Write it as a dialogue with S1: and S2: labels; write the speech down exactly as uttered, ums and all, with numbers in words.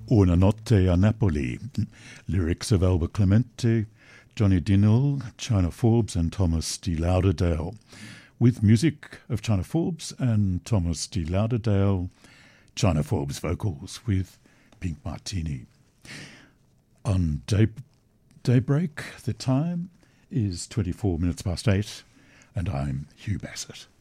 S1: Una Notte a Napoli, lyrics of Alba Clemente, Johnny Dinnell, China Forbes and Thomas D. Lauderdale, with music of China Forbes and Thomas D. Lauderdale, China Forbes vocals with Pink Martini. On day, daybreak, the time is twenty-four minutes past eight, and I'm Hugh Bassett.